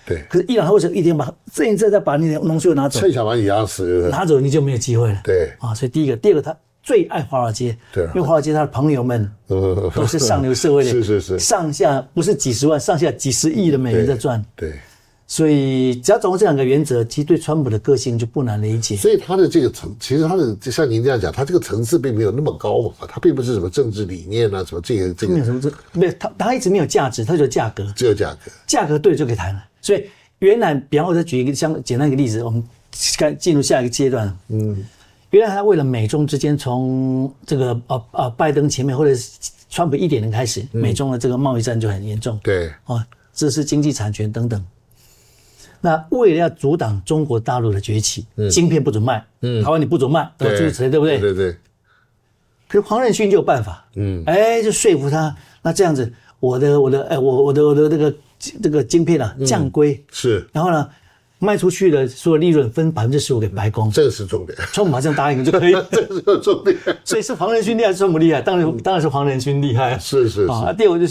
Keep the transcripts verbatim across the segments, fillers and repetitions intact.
对。 可是伊朗他为什么一定把这一次再把你的农税拿走？ 趁想把你压死， 拿走你就没有机会了。 对啊，所以第一个，第二个他最爱华尔街， 对， 因为华尔街他的朋友们都是上流社会的， 是是是， 上下不是几十万，上下几十亿的美元在赚。 对。对所以只要掌握这两个原则，其实对川普的个性就不难理解。 所以他的这个层，其实他的像您这样讲，他这个层次并没有那么高嘛，他并不是什么政治理念啊，什么这个这个没有什么这没有他他一直没有价值，他只有价格， 只有价格， 价格对就可以谈了。所以原来，比方我再举一个相简单一个例子，我们该进入下一个阶段。嗯，原来他为了美中之间从这个呃呃拜登前面或者是川普一点零开始，嗯、美中的这个贸易战就很严重。 对， 哦，这是经济产权等等。那为了要阻挡中国大陆的崛起，嗯、晶片不准卖，嗯、台湾你不准卖，诸如此类，对不对？ 对对对。 可是黄仁勋就有办法，嗯，哎，就说服他。那这样子，我的我的哎，我我的我的这个这个晶片啊降规、嗯、 是， 然后呢，卖出去的所有利润分百分之十五给白宫， 这是重点。 川普马上答应就可以， 这是重点。 所以是黄仁勋厉害，是川普厉害，当然当然是黄仁勋厉害。 是是是。 啊，第二个就是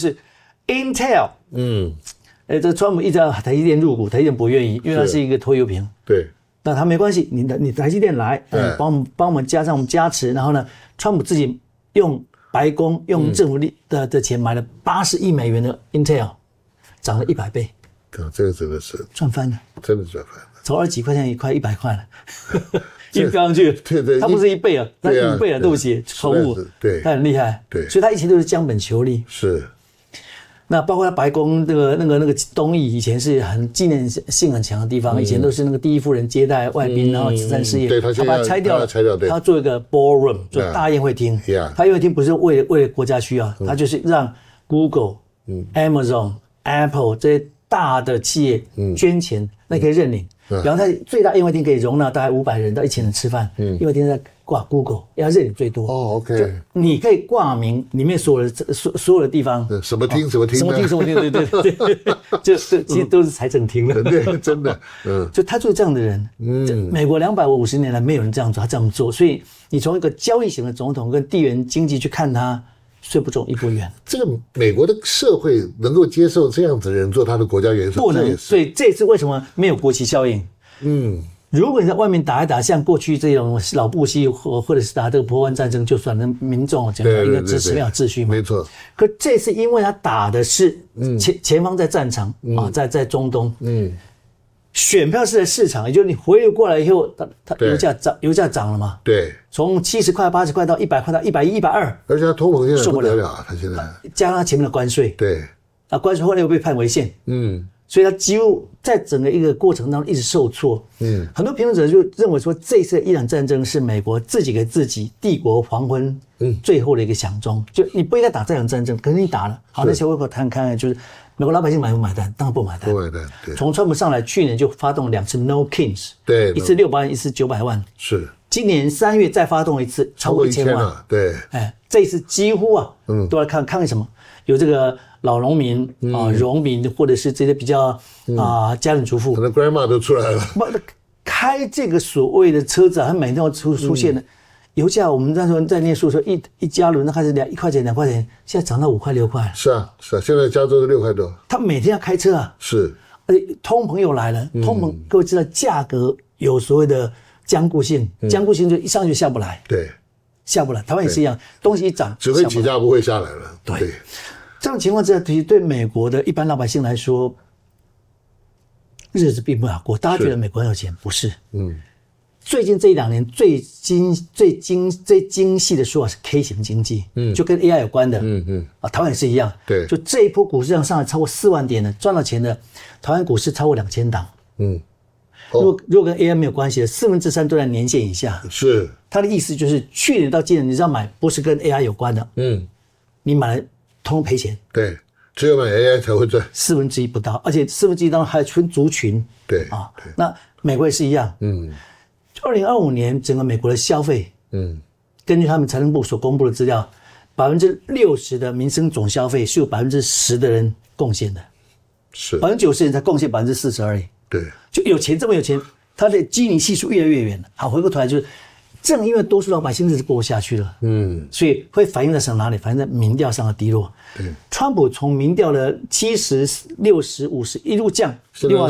Intel， 嗯。哎，这川普一直要台积电入股，台积电不愿意，因为它是一个拖油瓶。 对， 那他没关系，你你台积电来，嗯，帮我们帮我们加上我们加持，然后呢，川普自己用白宫用政府力的的钱买了八十亿美元的 Intel， 涨了一百倍。 对，这个真的是赚翻了， 真的赚翻了， 从二十几块钱一块一百块了，一飙上去。 对对， 它不是一倍啊，它五倍啊，对不起，错误。 对， 它很厉害。 对， 所以它一切都是将本求利。 是。 那包括白宫那个那个那个东翼以前是很纪念性很强的地方，嗯、以前都是那个第一夫人接待外宾，嗯、然后慈善事业， 对，他把它拆掉了， 拆掉，对， 他做一个 ballroom， 做大宴会厅。 Yeah. 他宴会厅不是为了为了国家需要，他、嗯、就是让 Google、嗯、Amazon、Apple 这些大的企业捐钱，嗯、那可以认领。嗯、然后他最大宴会厅可以容纳大概五百人到一千人吃饭，嗯、宴会厅在挂 Google， 要认领最多。 哦 ，OK， 你可以挂名里面所有的所所有的地方， 什么厅什么厅什么厅什么厅，对对对对，就其实都是财政厅了。 对，真的，嗯， 就他就是这样的人。嗯，美国两百五十年来没有人这样做，他这样做，所以你从一个交易型的总统跟地缘经济去看他，虽不中亦不远。 这个美国的社会能够接受这样子的人做他的国家元首， 不能。所以这次为什么没有国旗效应？嗯。如果你在外面打一打，像过去这种老布希或或者是打这个波湾战争，就算那民众讲一个支持没有秩序嘛， 没错。 可这次因为他打的是前、嗯、前方在战场、嗯、啊，在在中东，嗯，选票是在市场，也就是你回流过来以后，它它油价涨，油价涨了嘛， 对， 从七十块、八十块到一百块到一百一、一百二， 而且它通膨现在受不了了，它现在加上它前面的关税， 对， 啊，关税后来又被判违宪， 嗯。 所以他几乎在整个一个过程当中一直受挫。嗯，很多评论者就认为说，这次伊朗战争是美国自己给自己帝国黄昏最后的一个响钟。就你不应该打这场战争，可是你打了。好，那小微博谈看看，就是美国老百姓买不买单？当然不买单。 不买单。对。 从川普上来，去年就发动两次 No Kings， 对， 一次六百万，一次九百万。 是。 今年三月再发动一次，超过一千万。 对。 哎，这一次几乎啊，嗯，都来看看什么？有这个。老农民啊，农民或者是这些比较啊家庭主妇， 可能 grandma 都出来了。 不，开这个所谓的车子啊，它每天要出出现的油价，我们那时候在念书的时候，一一加仑那开始两一块钱两块钱，现在涨到五块六块。 是啊，是啊，现在加州是六块多。 他每天要开车啊， 是， 而且通膨又来了，通膨各位知道价格有所谓的僵固性，僵固性就一上去下不来， 对， 下不来。台湾也是一样，东西一涨只会起价不会下来了， 对。这种情况之下，其实对美国的一般老百姓来说，日子并不好过。大家觉得美国很有钱，不是？嗯，最近这一两年最精、最精、最精细的说法是 K 型经济，嗯，就跟 A I 有关的，嗯嗯，啊，台湾也是一样， 对， 就这一波股市上上来超过四万点的，赚到钱的，台湾股市超过两千档，嗯，哦、如果如果跟 A I 没有关系的，四分之三都在年线以下， 是， 他的意思就是去年到今年，你只要买不是跟 A I 有关的，嗯，你买了。通赔钱， 对，只有买 A I 才会赚， 四分之一不到，而且四分之一当中还分族群， 对啊，那美国也是一样，嗯，二零二五年整个美国的消费，嗯，根据他们财政部所公布的资料，百分之六十的民生总消费是有百分之十的人贡献的， 是百分之九十人才贡献百分之四十而已， 对， 就有钱这么有钱，他的基尼系数越来越远了。好，回过头来就是。正因为多数老百姓日子过不下去了，嗯，所以会反映在什么哪里？反映在民调上的低落。对，川普从民调的七十、六十、五十一路降，另外